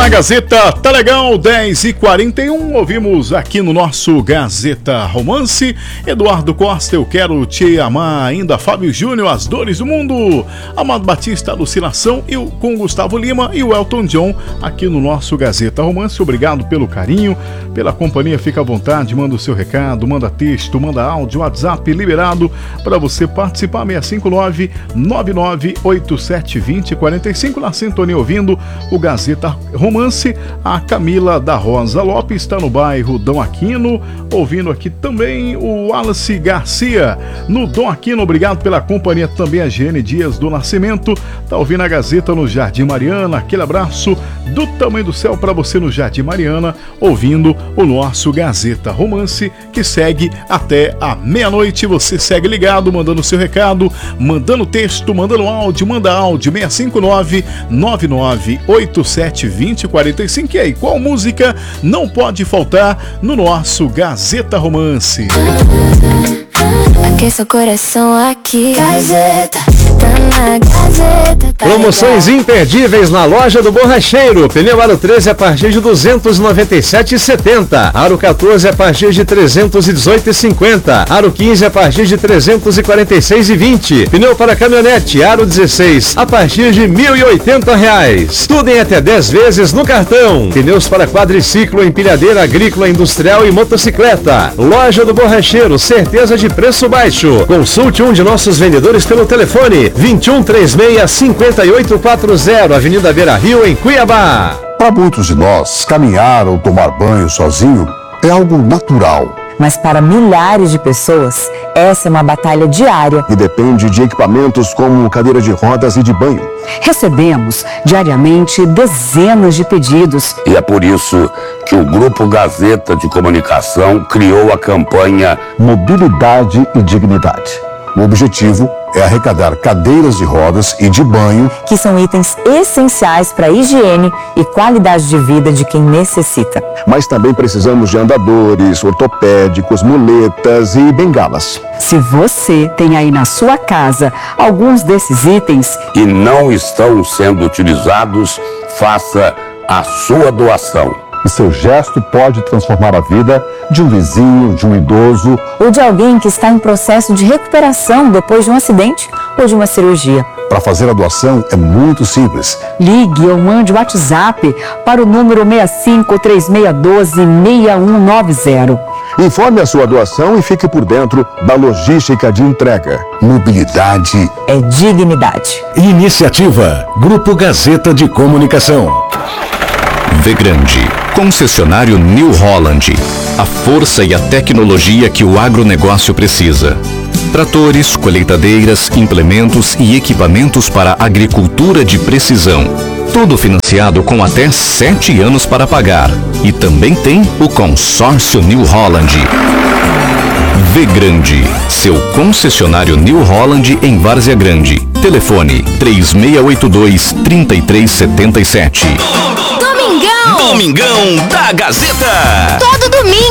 na Gazeta, tá legal, 10h41, ouvimos aqui no nosso Gazeta Romance, Eduardo Costa, Eu Quero Te Amar, ainda Fábio Júnior, As Dores do Mundo, Amado Batista, Alucinação, eu com Gustavo Lima e o Elton John, aqui no nosso Gazeta Romance. Obrigado pelo carinho, pela companhia, fica à vontade, manda o seu recado, manda texto, manda áudio, WhatsApp liberado para você participar, 659-9987-2045, na sintonia ouvindo o Gazeta Romance. A Camila da Rosa Lopes está no bairro Dom Aquino, ouvindo aqui também o Wallace Garcia no Dom Aquino, obrigado pela companhia também. A Giane Dias do Nascimento está ouvindo a Gazeta no Jardim Mariana, aquele abraço do tamanho do céu para você no Jardim Mariana, ouvindo o nosso Gazeta Romance, que segue até a meia-noite. Você segue ligado, mandando seu recado, mandando texto, mandando áudio, manda áudio 659-9987-2045. E aí, qual música não pode faltar no nosso Gazeta Romance? Aqueça o coração aqui, Gazeta, tá na Gazeta, tá promoções legal. imperdíveis na loja do Borracheiro. Pneu aro 13 a partir de R$ 297,70. Aro 14 a partir de R$ 318,50. Aro 15 a partir de R$ 346,20. Pneu para caminhonete aro 16 a partir de R$ 1.080. Tudo em até 10 vezes no cartão. Pneus para quadriciclo, empilhadeira agrícola, industrial e motocicleta. Loja do Borracheiro, certeza de preço baixo. Consulte um de nossos vendedores pelo telefone 2136-5840, Avenida Beira Rio, em Cuiabá. Para muitos de nós, caminhar ou tomar banho sozinho é algo natural. Mas para milhares de pessoas, essa é uma batalha diária. E depende de equipamentos como cadeira de rodas e de banho. Recebemos diariamente dezenas de pedidos. E é por isso que o Grupo Gazeta de Comunicação criou a campanha Mobilidade e Dignidade. O objetivo é arrecadar cadeiras de rodas e de banho, que são itens essenciais para a higiene e qualidade de vida de quem necessita. mas também precisamos de andadores, ortopédicos, muletas e bengalas. Se você tem aí na sua casa alguns desses itens e não estão sendo utilizados, faça a sua doação. E seu gesto pode transformar a vida de um vizinho, de um idoso ou de alguém que está em processo de recuperação depois de um acidente ou de uma cirurgia. Para fazer a doação é muito simples. Ligue ou mande o WhatsApp para o número 6536126190. Informe a sua doação e fique por dentro da logística de entrega. Mobilidade é dignidade. Iniciativa Grupo Gazeta de Comunicação. Vegrande, concessionário New Holland. A força e a tecnologia que o agronegócio precisa. Tratores, colheitadeiras, implementos e equipamentos para agricultura de precisão. Tudo financiado com até 7 anos para pagar. E também tem o consórcio New Holland. Vegrande, seu concessionário New Holland em Várzea Grande. Telefone 3682-3377. Domingão da Gazeta. Todo domingo